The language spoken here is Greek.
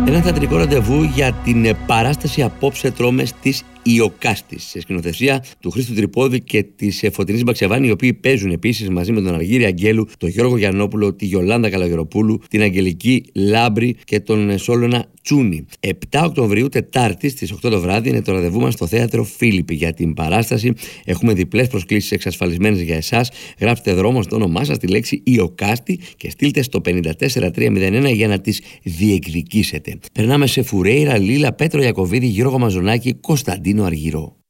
Ένα θεατρικό ραντεβού για την παράσταση «Απόψε τρώμε» της Ιωκάστης, σε σκηνοθεσία του Χρήστου Τρυπόδη και της Φωτεινής Μπαξεβάνη, οι οποίοι παίζουν επίσης μαζί με τον Αργύρη Αγγέλου, τον Γιώργο Γιαννόπουλο, τη Γιολάντα Καλαγεροπούλου, την Αγγελική Λάμπρη και τον Σόλωνα Τσούνη. 7 Οκτωβρίου, Τετάρτη, στις 8 το βράδυ, είναι το ραντεβού μας στο Θέατρο Φίλιππη. Για την παράσταση έχουμε διπλές προσκλήσεις εξασφαλισμένες για εσάς. Γράψτε δρόμο στο όνομά σας τη λέξη Ιωκάστη και στείλτε στο 54301 για να τις διεκδικήσετε. Περνάμε σε Φουρέιρα, Λίλα, Πέτρο Ιακωβίδη, Γιώργο Μαζονάκη, Κωνσταντίνο Αργυρό.